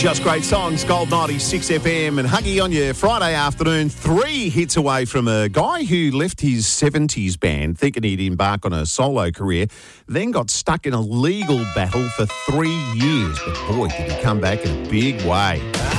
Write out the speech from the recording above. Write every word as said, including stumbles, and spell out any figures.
Just great songs, Gold ninety-six F M and Huggy on your Friday afternoon. Three hits away from a guy who left his seventies band thinking he'd embark on a solo career, then got stuck in a legal battle for three years. But boy, did he come back in a big way.